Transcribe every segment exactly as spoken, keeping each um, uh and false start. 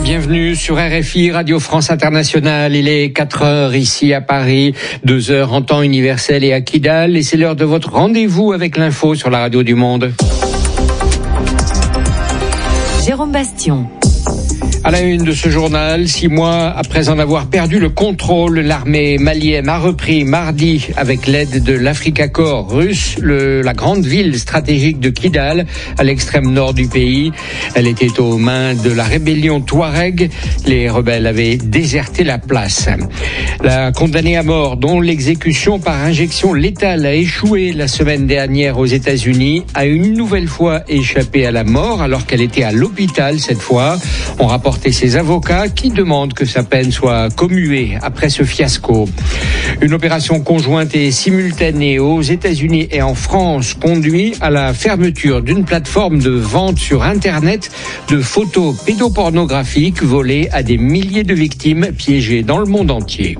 Bienvenue sur R F I, Radio France Internationale. Il est quatre heures ici à Paris, deux heures en temps universel et à Kidal. Et c'est l'heure de votre rendez-vous avec l'info sur la radio du monde. Jérôme Bastion. À la une de ce journal, six mois après en avoir perdu le contrôle, l'armée malienne a repris mardi, avec l'aide de l'Africa Corps russe, le, la grande ville stratégique de Kidal, à l'extrême nord du pays. Elle était aux mains de la rébellion Touareg. Les rebelles avaient déserté la place. La condamnée à mort, dont l'exécution par injection létale a échoué la semaine dernière aux États-Unis, a une nouvelle fois échappé à la mort alors qu'elle était à l'hôpital cette fois. On rapporte et ses avocats qui demandent que sa peine soit commuée après ce fiasco. Une opération conjointe et simultanée aux États-Unis et en France conduit à la fermeture d'une plateforme de vente sur Internet de photos pédopornographiques volées à des milliers de victimes piégées dans le monde entier.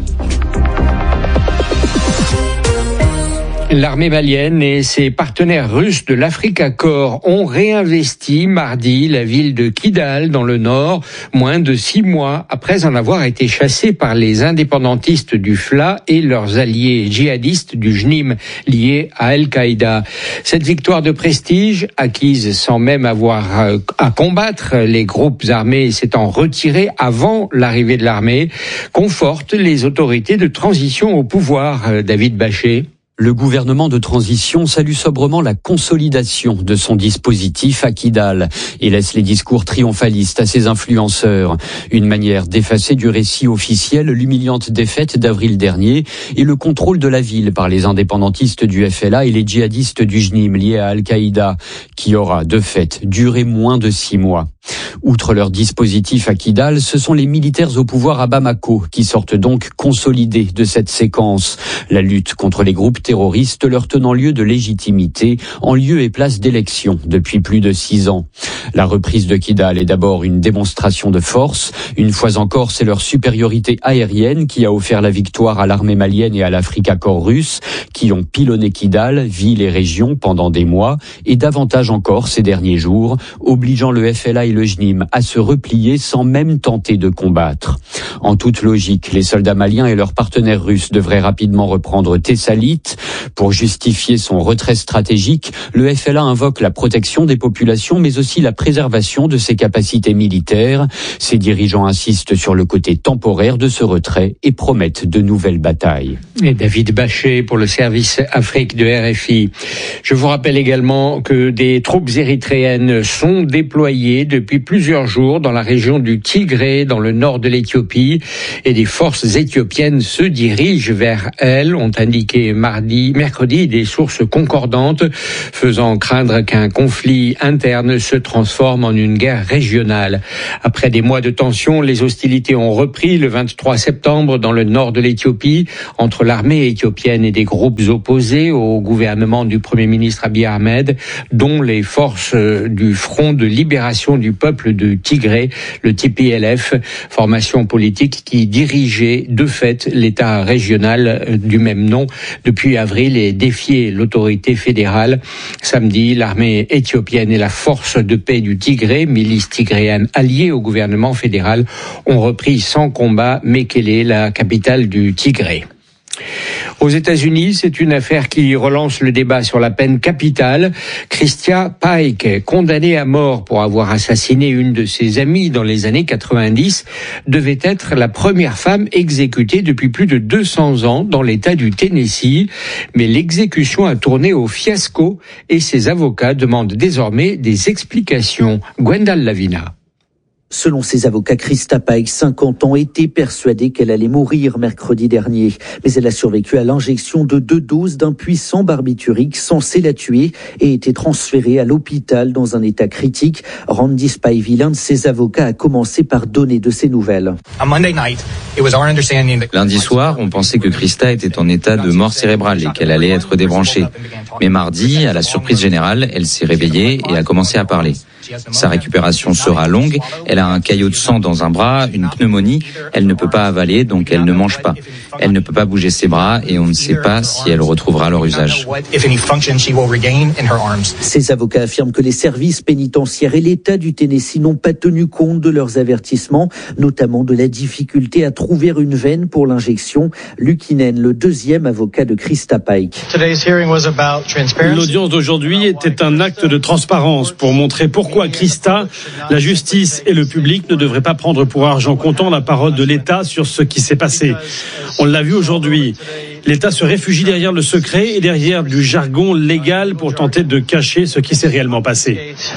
L'armée malienne et ses partenaires russes de l'Africa Corps ont réinvesti mardi la ville de Kidal dans le nord, moins de six mois après en avoir été chassés par les indépendantistes du F L A et leurs alliés djihadistes du J N I M liés à Al-Qaïda. Cette victoire de prestige, acquise sans même avoir à combattre les groupes armés s'étant retirés avant l'arrivée de l'armée, conforte les autorités de transition au pouvoir. David Bachet. Le gouvernement de transition salue sobrement la consolidation de son dispositif à Kidal et laisse les discours triomphalistes à ses influenceurs. Une manière d'effacer du récit officiel l'humiliante défaite d'avril dernier et le contrôle de la ville par les indépendantistes du F L A et les djihadistes du J N I M liés à Al-Qaïda, qui aura de fait duré moins de six mois. Outre leur dispositif à Kidal, ce sont les militaires au pouvoir à Bamako qui sortent donc consolidés de cette séquence. La lutte contre les groupes terroristes leur tenant lieu de légitimité en lieu et place d'élections depuis plus de six ans. La reprise de Kidal est d'abord une démonstration de force. Une fois encore, c'est leur supériorité aérienne qui a offert la victoire à l'armée malienne et à l'Africa Corps russe, qui ont pilonné Kidal, ville et région pendant des mois, et davantage encore ces derniers jours, obligeant le F L A et le J N I M à se replier sans même tenter de combattre. En toute logique, les soldats maliens et leurs partenaires russes devraient rapidement reprendre Thessalite. Pour justifier son retrait stratégique, le F L A invoque la protection des populations, mais aussi la préservation de ses capacités militaires. Ses dirigeants insistent sur le côté temporaire de ce retrait et promettent de nouvelles batailles. Et David Bachet pour le service Afrique de R F I. Je vous rappelle également que des troupes érythréennes sont déployées depuis plusieurs jours dans la région du Tigré, dans le nord de l'Éthiopie, et des forces éthiopiennes se dirigent vers elles, ont indiqué mardi, mercredi des sources concordantes, faisant craindre qu'un conflit interne se transforme en une guerre régionale. Après des mois de tension, les hostilités ont repris le vingt-trois septembre dans le nord de l'Éthiopie, entre l'armée éthiopienne et des groupes opposés au gouvernement du Premier ministre Abiy Ahmed, dont les forces du Front de libération du peuple de Tigré, le T P L F, formation politique qui dirigeait de fait l'État régional du même nom depuis avril et défiait l'autorité fédérale. Samedi, l'armée éthiopienne et la force de paix du Tigré, milice tigréenne alliée au gouvernement fédéral, ont repris sans combat Mekele, la capitale du Tigré. Aux États-Unis, c'est une affaire qui relance le débat sur la peine capitale. Christia Pike, condamnée à mort pour avoir assassiné une de ses amies dans les années quatre-vingt-dix, devait être la première femme exécutée depuis plus de deux cents ans dans l'État du Tennessee. Mais l'exécution a tourné au fiasco et ses avocats demandent désormais des explications. Gwendal Lavina. Selon ses avocats, Christa Pike, cinquante ans, était persuadée qu'elle allait mourir mercredi dernier. Mais elle a survécu à l'injection de deux doses d'un puissant barbiturique censé la tuer et été transférée à l'hôpital dans un état critique. Randy Spivey, l'un de ses avocats, a commencé par donner de ses nouvelles. Lundi soir, on pensait que Christa était en état de mort cérébrale et qu'elle allait être débranchée. Mais mardi, à la surprise générale, elle s'est réveillée et a commencé à parler. Sa récupération sera longue. Elle a un caillot de sang dans un bras, une pneumonie. Elle ne peut pas avaler, donc elle ne mange pas. Elle ne peut pas bouger ses bras et on ne sait pas si elle retrouvera leur usage. Ces avocats affirment que les services pénitentiaires et l'État du Tennessee n'ont pas tenu compte de leurs avertissements, notamment de la difficulté à trouver une veine pour l'injection. Luke Hinen, le deuxième avocat de Krista Pike. L'audience d'aujourd'hui était un acte de transparence pour montrer pourquoi Krista, la justice et le public ne devraient pas prendre pour argent comptant la parole de l'État sur ce qui s'est passé. On l'a vu aujourd'hui. L'État se réfugie derrière le secret et derrière du jargon légal pour tenter de cacher ce qui s'est réellement passé.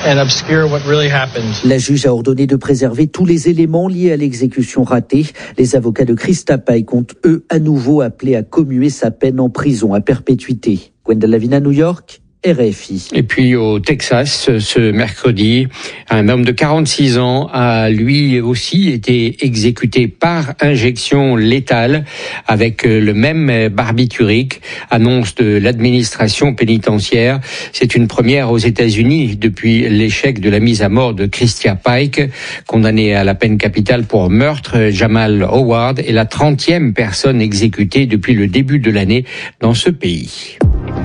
La juge a ordonné de préserver tous les éléments liés à l'exécution ratée. Les avocats de Krista Pike ont, eux, à nouveau appelé à commuer sa peine en prison à perpétuité. Gwendal Lavina, New York. R F I. Et puis au Texas, ce mercredi, un homme de quarante-six ans a lui aussi été exécuté par injection létale avec le même barbiturique, annonce de l'administration pénitentiaire. C'est une première aux États-Unis depuis l'échec de la mise à mort de Krista Pike, condamnée à la peine capitale pour meurtre. Jamal Howard est la trentième personne exécutée depuis le début de l'année dans ce pays.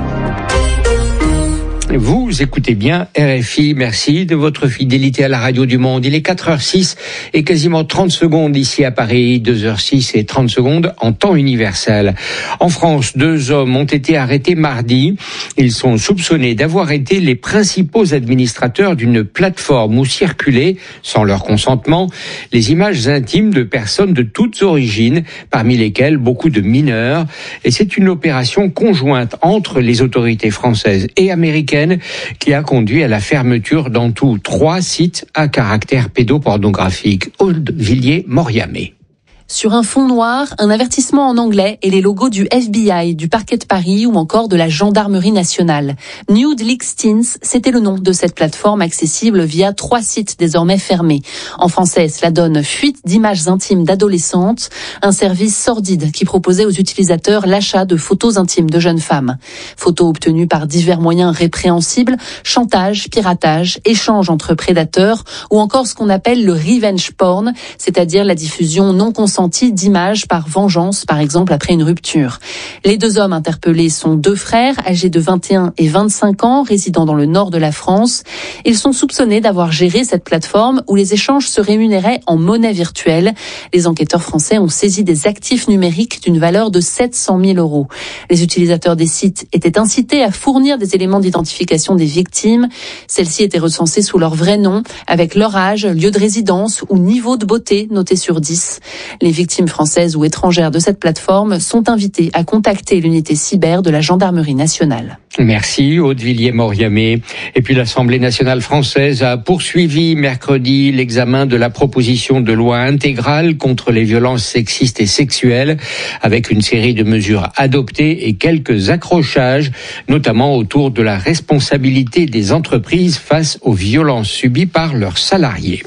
Vous écoutez bien R F I, merci de votre fidélité à la radio du monde. Il est quatre heures six et quasiment trente secondes ici à Paris, deux heures six et trente secondes en temps universel. En France, deux hommes ont été arrêtés mardi. Ils sont soupçonnés d'avoir été les principaux administrateurs d'une plateforme où circulaient, sans leur consentement, les images intimes de personnes de toutes origines, parmi lesquelles beaucoup de mineurs. Et c'est une opération conjointe entre les autorités françaises et américaines qui a conduit à la fermeture dans tout trois sites à caractère pédopornographique. Aude Villiers-Moriamé. Sur un fond noir, un avertissement en anglais et les logos du F B I, du parquet de Paris ou encore de la gendarmerie nationale. Nude Leaks Teens, c'était le nom de cette plateforme accessible via trois sites désormais fermés. En français, cela donne fuite d'images intimes d'adolescentes, un service sordide qui proposait aux utilisateurs l'achat de photos intimes de jeunes femmes. Photos obtenues par divers moyens répréhensibles, chantage, piratage, échange entre prédateurs ou encore ce qu'on appelle le revenge porn, c'est-à-dire la diffusion non consentie d'images par vengeance, par exemple après une rupture. Les deux hommes interpellés sont deux frères, âgés de vingt et un et vingt-cinq ans, résidant dans le nord de la France. Ils sont soupçonnés d'avoir géré cette plateforme où les échanges se rémunéraient en monnaie virtuelle. Les enquêteurs français ont saisi des actifs numériques d'une valeur de sept cent mille euros. Les utilisateurs des sites étaient incités à fournir des éléments d'identification des victimes. Celles-ci étaient recensées sous leur vrai nom, avec leur âge, lieu de résidence ou niveau de beauté noté sur dix. Les victimes françaises ou étrangères de cette plateforme sont invitées à contacter l'unité cyber de la gendarmerie nationale. Merci Aude Villiers-Moriamé. Et puis l'Assemblée nationale française a poursuivi mercredi l'examen de la proposition de loi intégrale contre les violences sexistes et sexuelles, avec une série de mesures adoptées et quelques accrochages, notamment autour de la responsabilité des entreprises face aux violences subies par leurs salariés.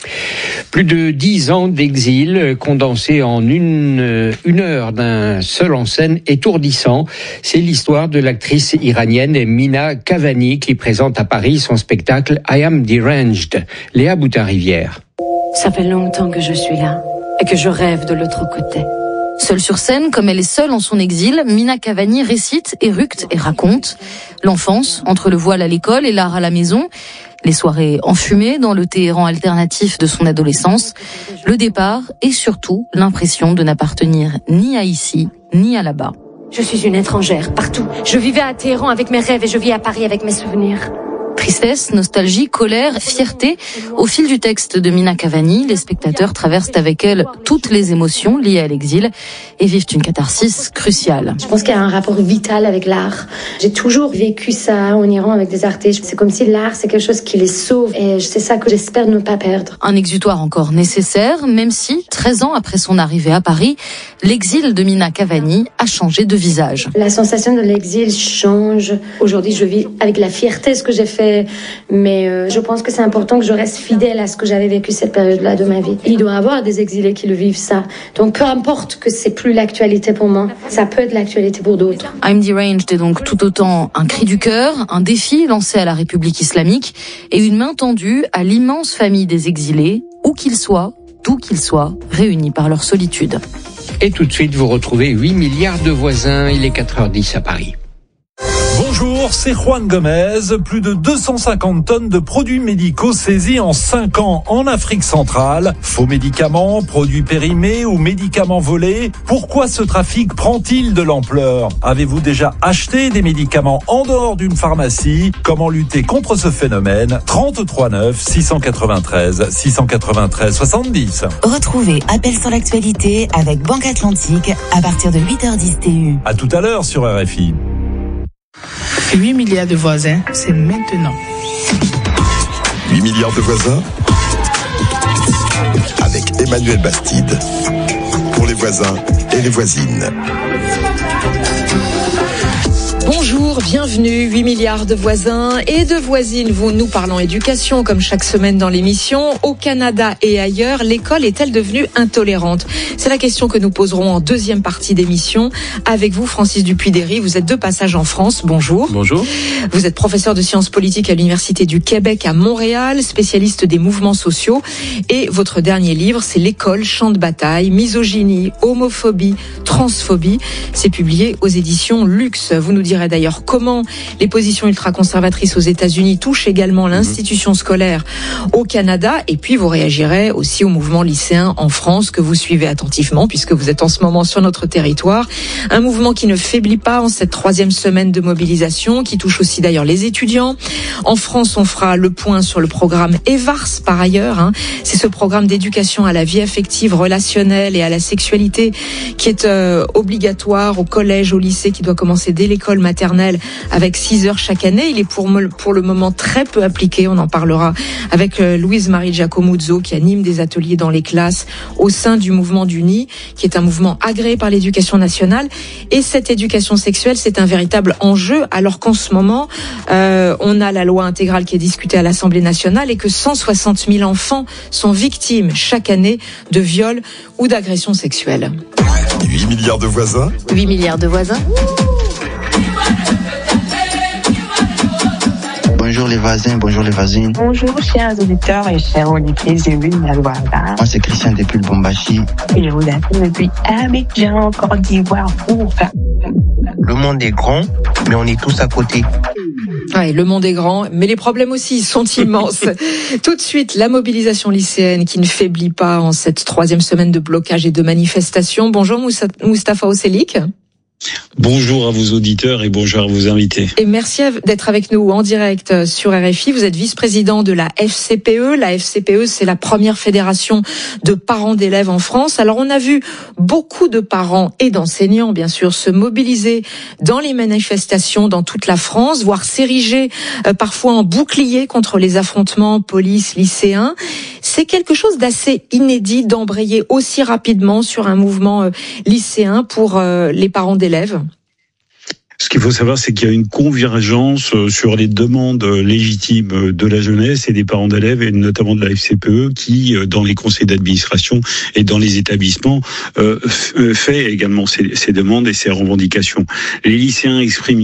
Plus de dix ans d'exil condensés en une, une heure d'un seul en scène étourdissant. C'est l'histoire de l'actrice iranienne Mina Kavani qui présente à Paris son spectacle I Am Deranged. Léa Boutin-Rivière. Ça fait longtemps que je suis là et que je rêve de l'autre côté. Seule sur scène, comme elle est seule en son exil, Mina Kavani récite, éructe et raconte l'enfance entre le voile à l'école et l'art à la maison, les soirées enfumées dans le Téhéran alternatif de son adolescence, le départ et surtout l'impression de n'appartenir ni à ici, ni à là-bas. Je suis une étrangère, partout. Je vivais à Téhéran avec mes rêves et je vis à Paris avec mes souvenirs. Tristesse, nostalgie, colère, fierté. Au fil du texte de Mina Kavani, les spectateurs traversent avec elle toutes les émotions liées à l'exil et vivent une catharsis cruciale. Je pense qu'il y a un rapport vital avec l'art. J'ai toujours vécu ça en Iran avec des artistes. C'est comme si l'art, c'est quelque chose qui les sauve et c'est ça que j'espère ne pas perdre. Un exutoire encore nécessaire, même si, treize ans après son arrivée à Paris, l'exil de Mina Kavani a changé de visage. La sensation de l'exil change. Aujourd'hui, je vis avec la fierté ce que j'ai fait fait. Mais euh, je pense que c'est important que je reste fidèle à ce que j'avais vécu cette période-là de ma vie. Il doit y avoir des exilés qui le vivent ça. Donc peu importe que c'est plus l'actualité pour moi, ça peut être l'actualité pour d'autres. I'm Deranged est donc tout autant un cri du cœur, un défi lancé à la République islamique et une main tendue à l'immense famille des exilés, où qu'ils soient, d'où qu'ils soient, réunis par leur solitude. Et tout de suite, vous retrouvez huit milliards de voisins. Il est quatre heures dix à Paris. Bonjour, c'est Juan Gomez. Plus de deux cent cinquante tonnes de produits médicaux saisis en cinq ans en Afrique centrale. Faux médicaments, produits périmés ou médicaments volés. Pourquoi ce trafic prend-il de l'ampleur? Avez-vous déjà acheté des médicaments en dehors d'une pharmacie? Comment lutter contre ce phénomène? trente-trois neuf six cent quatre-vingt-treize six cent quatre-vingt-treize soixante-dix. Retrouvez Appel sur l'actualité avec Banque Atlantique à partir de huit heures dix T U. À tout à l'heure sur R F I. huit milliards de voisins, c'est maintenant. huit milliards de voisins avec Emmanuel Bastide pour les voisins et les voisines. Bonjour, bienvenue, huit milliards de voisins et de voisines. Nous parlons éducation comme chaque semaine dans l'émission. Au Canada et ailleurs, l'école est-elle devenue intolérante? C'est la question que nous poserons en deuxième partie d'émission. Avec vous, Francis Dupuy-Derry, vous êtes de passage en France. Bonjour. Bonjour. Vous êtes professeur de sciences politiques à l'Université du Québec à Montréal, spécialiste des mouvements sociaux. Et votre dernier livre, c'est L'école, champ de bataille, misogynie, homophobie, transphobie. C'est publié aux éditions Luxe. Vous nous direz d'ailleurs comment les positions ultra-conservatrices aux États-Unis touchent également l'institution scolaire au Canada. Et puis vous réagirez aussi au mouvement lycéen en France que vous suivez attentivement puisque vous êtes en ce moment sur notre territoire. Un mouvement qui ne faiblit pas en cette troisième semaine de mobilisation, qui touche aussi d'ailleurs les étudiants. En France, on fera le point sur le programme EVARS par ailleurs. Hein. C'est ce programme d'éducation à la vie affective, relationnelle et à la sexualité qui est euh, obligatoire au collège, au lycée, qui doit commencer dès l'école maternelle avec six heures chaque année. Il est pour, pour le moment très peu appliqué. On en parlera avec euh, Louise-Marie Giacomuzzo qui anime des ateliers dans les classes au sein du mouvement du N I, qui est un mouvement agréé par l'éducation nationale. Et cette éducation sexuelle, c'est un véritable enjeu alors qu'en ce moment, euh, on a la loi intégrale qui est discutée à l'Assemblée nationale et que cent soixante mille enfants sont victimes chaque année de viols ou d'agressions sexuelles. huit milliards de voisins. huit milliards de voisins. Bonjour les voisins, bonjour les voisines. Bonjour chers auditeurs et chers auditrices de huit milliards de voisins. Moi c'est Christian depuis le Bombashi. Et je vous appelle depuis Abidjan, Côte d'Ivoire pour faire... Le monde est grand, mais on est tous à côté. Ouais, le monde est grand, mais les problèmes aussi sont immenses. Tout de suite, la mobilisation lycéenne qui ne faiblit pas en cette troisième semaine de blocage et de manifestation. Bonjour Moustapha Oselik. Bonjour à vos auditeurs et bonjour à vos invités. Et merci d'être avec nous en direct sur R F I. Vous êtes vice-président de la F C P E. La F C P E, c'est la première fédération de parents d'élèves en France. Alors, on a vu beaucoup de parents et d'enseignants, bien sûr, se mobiliser dans les manifestations dans toute la France, voire s'ériger euh, parfois en bouclier contre les affrontements police-lycéens. C'est quelque chose d'assez inédit d'embrayer aussi rapidement sur un mouvement euh, lycéen pour euh, les parents d'élèves. Ce qu'il faut savoir, c'est qu'il y a une convergence sur les demandes légitimes de la jeunesse et des parents d'élèves, et notamment de la F C P E, qui, dans les conseils d'administration et dans les établissements, fait également ces, ces demandes et ces revendications. Les lycéens expriment